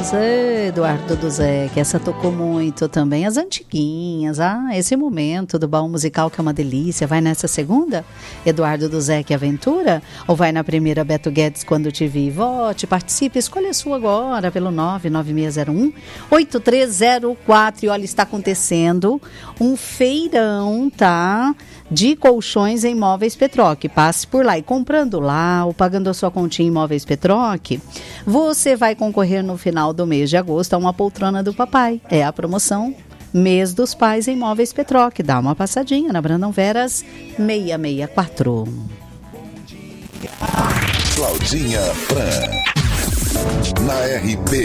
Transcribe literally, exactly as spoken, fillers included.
Amigas, Eduardo Duzec, essa tocou muito também, as antiguinhas, ah, esse momento do baú musical que é uma delícia. Vai nessa segunda, Eduardo Duzec Aventura, ou vai na primeira, Beto Guedes, Quando Te Vi? Vote, participe, escolha a sua agora pelo nove nove seis zero um oito três zero quatro. E olha, está acontecendo um feirão, tá? De colchões em Móveis Petroc. Passe por lá e comprando lá ou pagando a sua continha em Móveis Petroc, você vai concorrer no final do mês de agosto a uma poltrona do papai. É a promoção Mês dos Pais em Móveis Petroc. Dá uma passadinha na Brandão Veras seiscentos e sessenta e quatro. Claudinha Pran na R P